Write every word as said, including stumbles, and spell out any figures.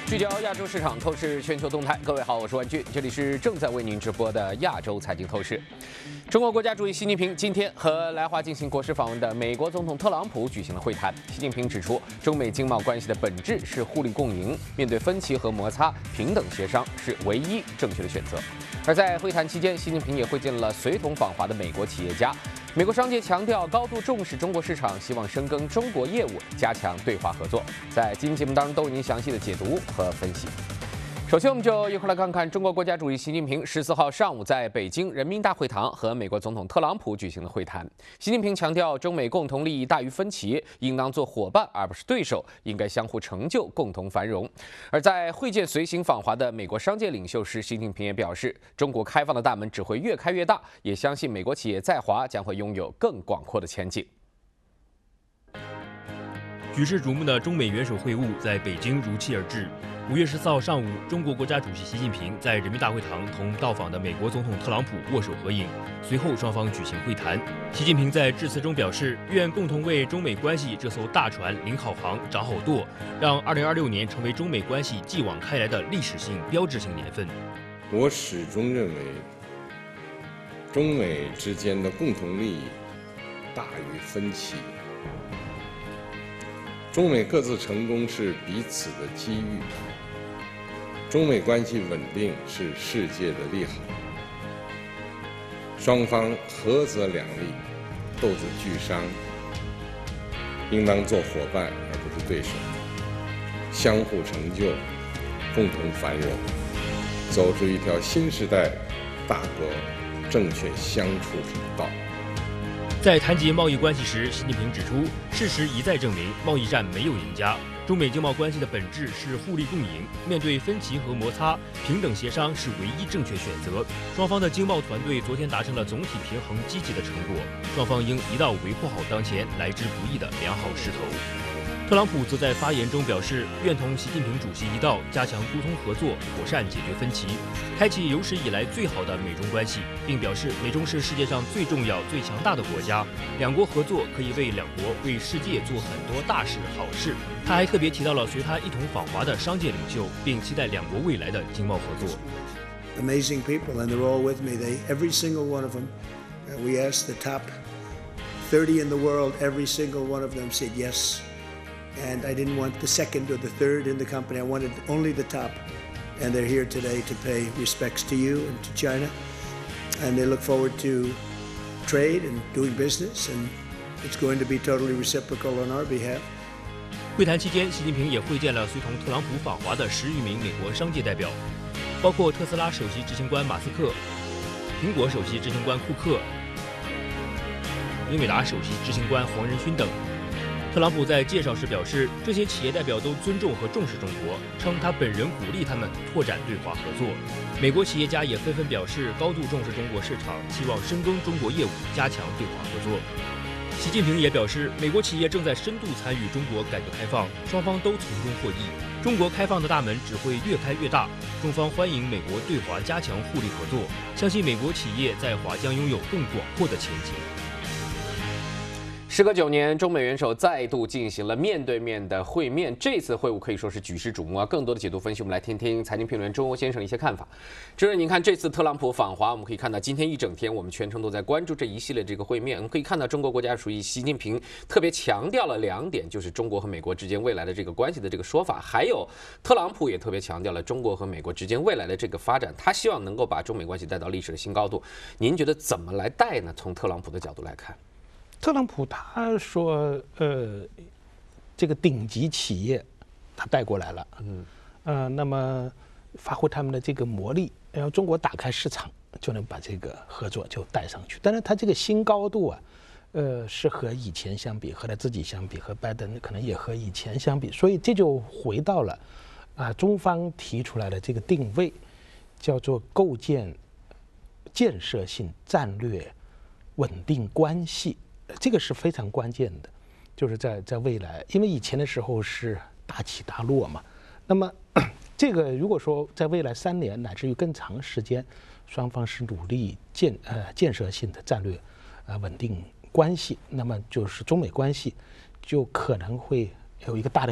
聚焦亚洲市场，透视全球动态。各位好，我是万俊，这里是正在为您直播的亚洲财经透视。中国国家主席习近平今天和来华进行国事访问的美国总统特朗普举行了会谈。习近平指出，中美经贸关系的本质是互利共赢，面对分歧和摩擦，平等协商是唯一正确的选择。而在会谈期间，习近平也会见了随同访华的美国企业家。美国商界强调高度重视中国市场，希望深耕中国业务，加强对华合作。在今天节目当中都为您详细的解读和分析。首先，我们就一块来看看中国国家主席习近平十四号上午在北京人民大会堂和美国总统特朗普举行了会谈。习近平强调，中美共同利益大于分歧，应当做伙伴而不是对手，应该相互成就，共同繁荣。而在会见随行访华的美国商界领袖时，习近平也表示，中国开放的大门只会越开越大，也相信美国企业在华将会拥有更广阔的前景。 举世瞩目的中美元首会晤在北京如期而至。五月十四号上午，中国国家主席习近平在人民大会堂同到访的美国总统特朗普握手合影，随后双方举行会谈。习近平在致辞中表示，愿共同为中美关系这艘大船领好航、掌好舵，让二零二六年成为中美关系继往开来的历史性、标志性年份。 我始终认为，中美之间的共同利益大于分歧。中美各自成功是彼此的机遇，中美关系稳定是世界的利好。双方合则两利，斗子俱伤，应当做伙伴而不是对手，相互成就，共同繁荣，走出一条新时代大国正确相处之道。 在谈及贸易关系时，习近平指出，事实一再证明，贸易战没有赢家。中美经贸关系的本质是互利共赢，面对分歧和摩擦，平等协商是唯一正确选择。双方的经贸团队昨天达成了总体平衡积极的成果，双方应一道维护好当前来之不易的良好势头。特朗普则在发言中表示，愿同习近平主席一道加强沟通合作，妥善解决分歧，开启有史以来最好的美中关系，并表示美中是世界上最重要、最强大的国家，两国合作可以为两国、为世界做很多大事、好事。他还特别提到了随他一同访华的商界领袖，并期待两国未来的经贸合作。 Amazing people, and they're all with me. They, every single one of them. Uh, we asked the top thirty in the world. Every single one of them said yes. And I didn't want the second or the third in the company. I wanted only the top. And they're here today to pay respects to you and to China. And they look forward to trade and doing business. And it's going to be totally reciprocal on our behalf. 会谈期间，习近平也会见了随同特朗普访华的十余名美国商界代表，包括特斯拉首席执行官马斯克、苹果首席执行官库克、英伟达首席执行官黄仁勋等。特朗普在介绍时表示，这些企业代表都尊重和重视中国，称他本人鼓励他们拓展对华合作。美国企业家也纷纷表示高度重视中国市场，希望深耕中国业务，加强对华合作。习近平也表示，美国企业正在深度参与中国改革开放，双方都从中获益。中国开放的大门只会越开越大，中方欢迎美国对华加强互利合作，相信美国企业在华将拥有更广阔的前景。 时隔九年，中美元首再度进行了面对面的会面。这次会晤可以说是举世瞩目啊！更多的解读分析，我们来听听财经评论员周欧先生的一些看法。就是您看这次特朗普访华，我们可以看到今天一整天，我们全程都在关注这一系列这个会面。我们可以看到中国国家主席习近平特别强调了两点，就是中国和美国之间未来的这个关系的这个说法，还有特朗普也特别强调了中国和美国之间未来的这个发展，他希望能够把中美关系带到历史的新高度。您觉得怎么来带呢？从特朗普的角度来看。 特朗普他说，呃，这个顶级企业他带过来了，嗯，呃，那么发挥他们的这个魔力，然后中国打开市场就能把这个合作就带上去。但是他这个新高度啊，呃，是和以前相比，和他自己相比，和拜登可能也和以前相比，所以这就回到了啊，中方提出来的这个定位，叫做构建建设性战略稳定关系。这个是非常关键的，就是在在未来，因为以前的时候是大起大落嘛。那么这个如果说在未来三年乃至于更长时间，双方是努力建呃建设性的战略呃稳定关系，那么就是中美关系就可能会有一个大的